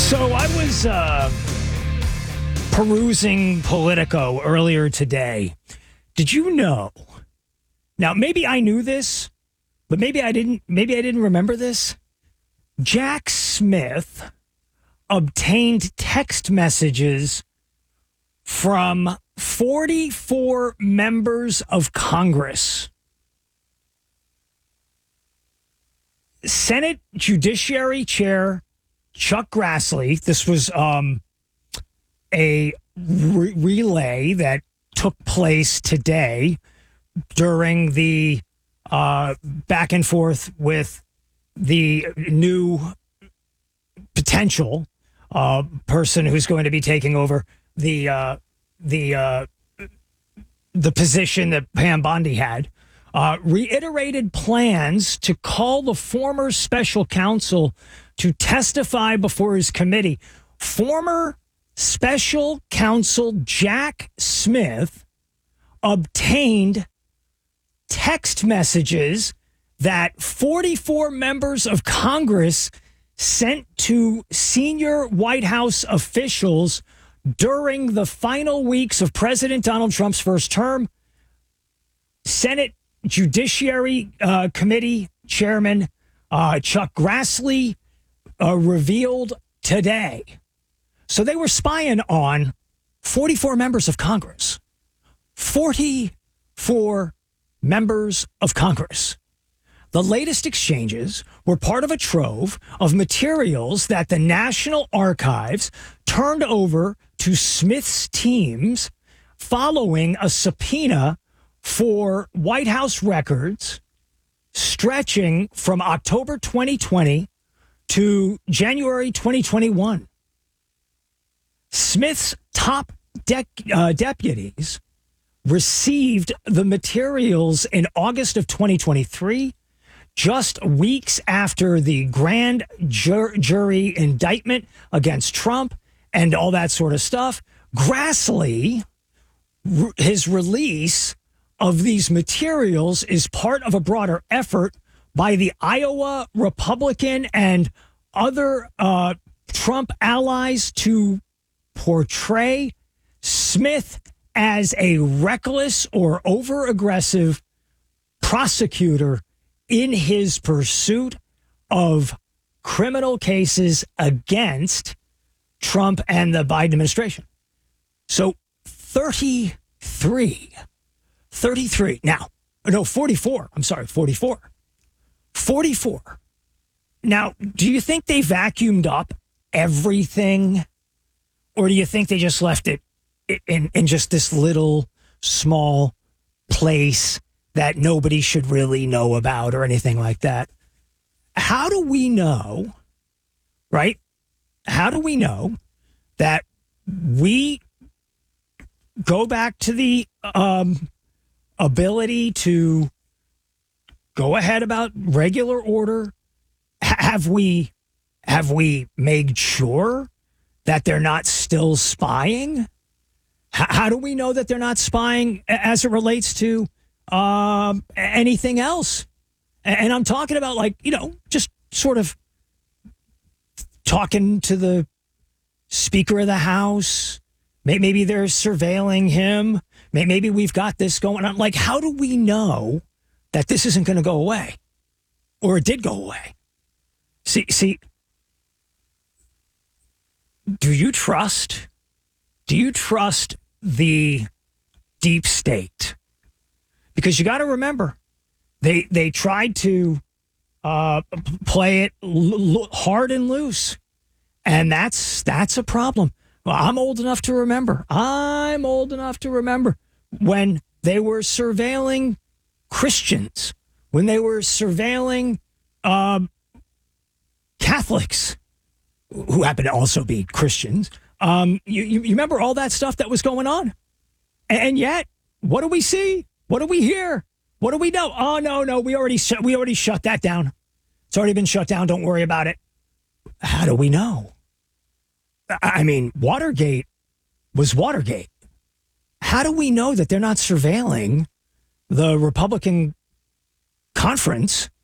So I was perusing Politico earlier today. Did you know? Now, maybe I knew this, but maybe I didn't. Maybe I didn't remember this. Jack Smith obtained text messages from 44 members of Congress. Senate Judiciary Chair Chuck Grassley. This was a relay that took place today during the back and forth with the new potential person who's going to be taking over the position that Pam Bondi had. Reiterated plans to call the former special counsel to testify before his committee. Former special counsel Jack Smith obtained text messages that 44 members of Congress sent to senior White House officials during the final weeks of President Donald Trump's first term. Senate Judiciary Committee Chairman Chuck Grassley revealed today. So they were spying on 44 members of Congress. 44 members of Congress. The latest exchanges were part of a trove of materials that the National Archives turned over to Smith's teams following a subpoena for White House records stretching from October 2020 to January 2021. Smith's top deputies received the materials in August of 2023, just weeks after the grand jury indictment against Trump and all that sort of stuff. Grassley, his release of these materials is part of a broader effort by the Iowa Republican and other Trump allies to portray Smith as a reckless or over-aggressive prosecutor in his pursuit of criminal cases against Trump and the Biden administration. So 33. Now, no, 44. I'm sorry, 44. 44. Now, do you think they vacuumed up everything? Or do you think they just left it in just this little small place that nobody should really know about or anything like that? How do we know, right? How do we know that we go back to the ability to go ahead about regular order? Have we made sure that they're not still spying? How do we know that they're not spying as it relates to anything else? And I'm talking about, like, just sort of talking to the Speaker of the House. Maybe they're surveilling him. Maybe we've got this going on. Like, how do we know that this isn't going to go away? Or it did go away? See, do you trust the deep state? Because you got to remember, they tried to play it hard and loose, and that's a problem. Well, I'm old enough to remember when they were surveilling Christians, when they were surveilling Catholics, who happen to also be Christians. You remember all that stuff that was going on? And yet, what do we see? What do we hear? What do we know? Oh, no, we already shut that down. It's already been shut down. Don't worry about it. How do we know? I mean, Watergate was Watergate. How do we know that they're not surveilling the Republican conference